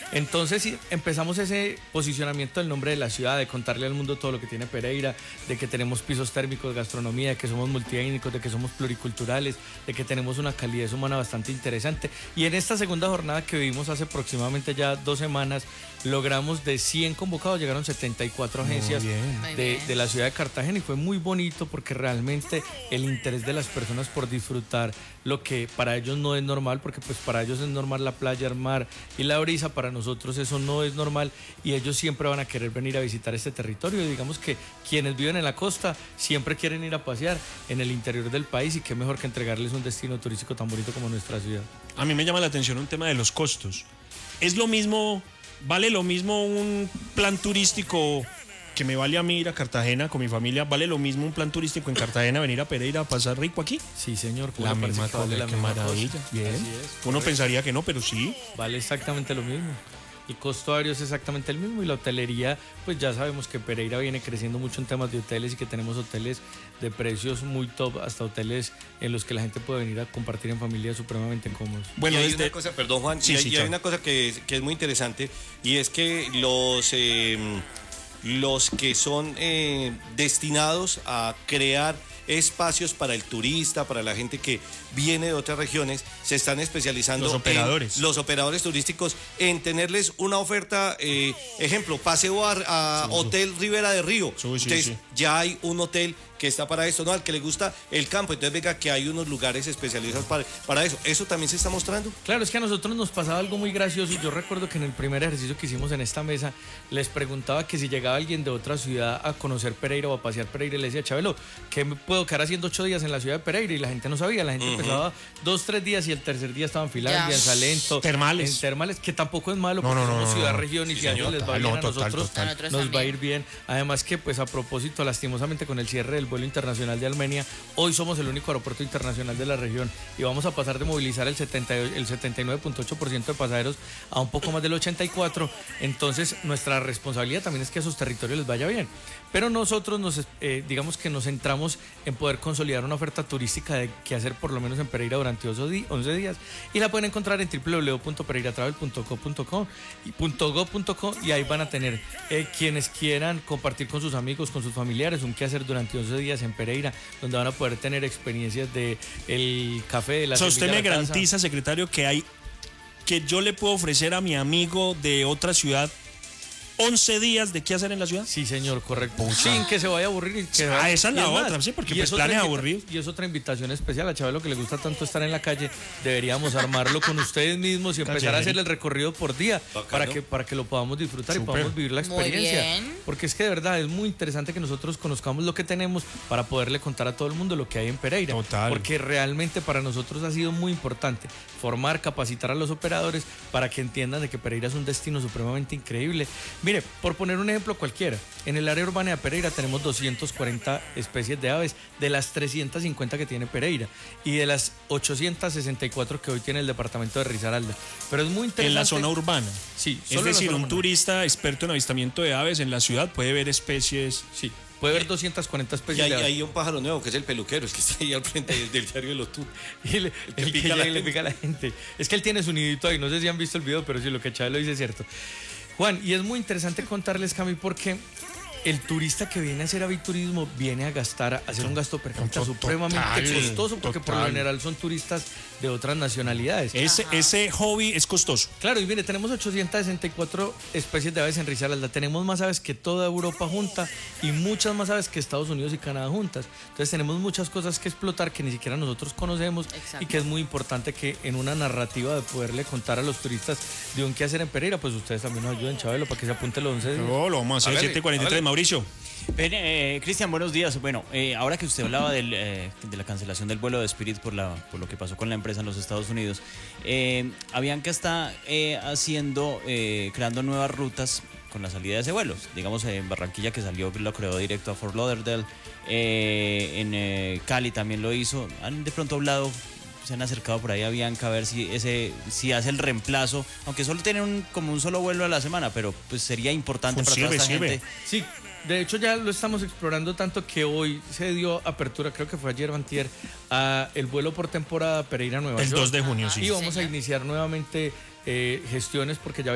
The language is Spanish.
Entonces sí, empezamos ese posicionamiento del nombre de la ciudad, de contarle al mundo todo lo que tiene Pereira, de que tenemos pisos térmicos, gastronomía, de que somos multiétnicos, de que somos pluriculturales, de que tenemos una calidez humana bastante interesante. Y en esta segunda jornada que vivimos hace aproximadamente ya 2 semanas, logramos de 100 convocados, llegaron 74 agencias de la ciudad de Cartagena y fue muy bonito porque realmente el interés de las personas por disfrutar lo que para ellos no es normal, porque pues para ellos es normal la playa, el mar y la brisa, para nosotros eso no es normal y ellos siempre van a querer venir a visitar este territorio. Y digamos que quienes viven en la costa siempre quieren ir a pasear en el interior del país y qué mejor que entregarles un destino turístico tan bonito como nuestra ciudad. A mí me llama la atención un tema de los costos. ¿Es lo mismo, vale lo mismo un plan turístico que me vale a mí ir a Cartagena con mi familia? ¿Vale lo mismo un plan turístico en Cartagena, venir a Pereira a pasar rico aquí? Sí, señor. La misma cosa, qué maravilla. Bien. Uno pensaría que no, pero sí. Vale exactamente lo mismo. El costo aéreo es exactamente el mismo y la hotelería, pues ya sabemos que Pereira viene creciendo mucho en temas de hoteles y que tenemos hoteles de precios muy top, hasta hoteles en los que la gente puede venir a compartir en familia supremamente cómodos. Bueno, y hay una cosa, perdón Juan, sí, hay una cosa que es muy interesante y es que los que son destinados a crear espacios para el turista, para la gente que viene de otras regiones, se están especializando los operadores turísticos en tenerles una oferta, ejemplo, paseo a Hotel Ribera de Río. Entonces ya hay un hotel que está para esto, ¿no? Al que le gusta el campo, entonces venga que hay unos lugares especializados para eso. ¿Eso también se está mostrando? Claro, es que a nosotros nos pasaba algo muy gracioso. Yo recuerdo que en el primer ejercicio que hicimos en esta mesa, les preguntaba que si llegaba alguien de otra ciudad a conocer Pereira o a pasear Pereira, y le decía, Chabelo, ¿qué me puedo quedar haciendo 8 días en la ciudad de Pereira? Y la gente no sabía, la gente empezaba 2, 3 días y el tercer día estaba en Finlandia, en Salento, Termales. en Termales, que tampoco es malo, porque somos ciudad-región y si a ellos les va bien, a nosotros nos va a ir bien. Además que, pues a propósito, lastimosamente con el cierre del vuelo internacional de Armenia, hoy somos el único aeropuerto internacional de la región y vamos a pasar de movilizar el 79.8% de pasajeros a un poco más del 84%. Entonces nuestra responsabilidad también es que a esos territorios les vaya bien, pero nosotros digamos que nos centramos en poder consolidar una oferta turística de qué hacer por lo menos en Pereira durante 11 días y la pueden encontrar en www.pereiratravel.co.co y ahí van a tener quienes quieran compartir con sus amigos, con sus familiares un qué hacer durante 11 días en Pereira, donde van a poder tener experiencias de el café, de la usted me garantiza, secretario, que yo le puedo ofrecer a mi amigo de otra ciudad 11 días de qué hacer en la ciudad. Sí, señor, correcto. Sin que se vaya a aburrir. Esa es la otra, sí, porque pues planes aburridos. Y es otra invitación especial a Chabelo, que le gusta tanto estar en la calle. Deberíamos armarlo con ustedes mismos y empezar a hacer el recorrido por día para que lo podamos disfrutar y podamos vivir la experiencia. Porque es que de verdad es muy interesante que nosotros conozcamos lo que tenemos para poderle contar a todo el mundo lo que hay en Pereira. Total. Porque realmente para nosotros ha sido muy importante formar, capacitar a los operadores para que entiendan de que Pereira es un destino supremamente increíble. Mire, por poner un ejemplo cualquiera, en el área urbana de Pereira tenemos 240 especies de aves de las 350 que tiene Pereira y de las 864 que hoy tiene el departamento de Risaralda. Pero es muy interesante. En la zona urbana. Sí. Es decir, un turista experto en avistamiento de aves en la ciudad puede ver especies. Sí. Puede ver 240 especies y de aves. hay un pájaro nuevo que es el peluquero, el que está ahí al frente del diario de los tours. Y le pica a la gente. Es que él tiene su nidito ahí, no sé si han visto el video, pero sí, lo que Chávez lo dice es cierto. Juan, y es muy interesante contarles, Cami, porque el turista que viene a hacer aviturismo viene a gastar, a hacer un gasto per cápita supremamente costoso, porque por lo general son turistas de otras nacionalidades. Ese hobby es costoso. Claro, y mire, tenemos 864 especies de aves en Risaralda, tenemos más aves que toda Europa junta y muchas más aves que Estados Unidos y Canadá juntas. Entonces tenemos muchas cosas que explotar que ni siquiera nosotros conocemos. Exacto. Y que es muy importante que en una narrativa de poderle contar a los turistas de un qué hacer en Pereira, pues ustedes también nos ayuden, Chabelo, para que se apunte los 11 días. No, lo vamos a hacer 7:43, Mauricio. Cristian, buenos días. Bueno, ahora que usted hablaba de la cancelación del vuelo de Spirit por lo que pasó con la empresa en los Estados Unidos, Avianca está creando nuevas rutas con la salida de ese vuelo. Digamos, en Barranquilla, que lo creó directo a Fort Lauderdale, en Cali también lo hizo. ¿Han de pronto hablado, se han acercado por ahí a Avianca a ver si hace el reemplazo, aunque solo tienen como un solo vuelo a la semana, pero pues sería importante para toda esta gente? Sí. De hecho ya lo estamos explorando tanto que hoy se dio apertura, creo que fue ayer o antier, a el vuelo por temporada Pereira-Nueva York. El 2 de junio, sí. Y vamos a iniciar nuevamente gestiones porque ya